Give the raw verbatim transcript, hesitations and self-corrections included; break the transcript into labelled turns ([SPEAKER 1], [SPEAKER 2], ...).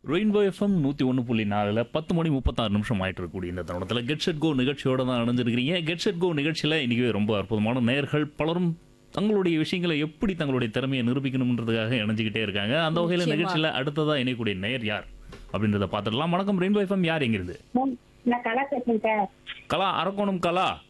[SPEAKER 1] Rainbow FM நூற்றி ஒன்று புள்ளி நாலில் பத்து மணி முப்பத்தாறு நிமிஷம் ஆயிட்டு இருக்கக்கூடிய இந்த தருணத்தில் கெட் செட் கோ நிகழ்ச்சியோட தான் அணைஞ்சிருக்கிறீங்க. கெட் செட் கோ நிகழ்ச்சியில் இன்றைக்கி ரொம்ப அற்புதமான நேயர்கள் பலரும் தங்களுடைய விஷயங்களை எப்படி தங்களுடைய திறமையை நிரூபிக்கணுன்றதுக்காக இணைஞ்சிக்கிட்டே இருக்காங்க. அந்த வகையில்
[SPEAKER 2] நிச்சயமா.
[SPEAKER 1] நிகழ்ச்சியில் அடுத்ததாக இணையக்கூடிய நேயர் யார் அப்படின்றத பார்த்துடலாம். வணக்கம் ரெயின்போ எஃப்எம், யார் எங்கிருந்து?
[SPEAKER 3] நான் கலா பேசுறேன் சார்.
[SPEAKER 1] கலா, அரக்கோணம் கலா.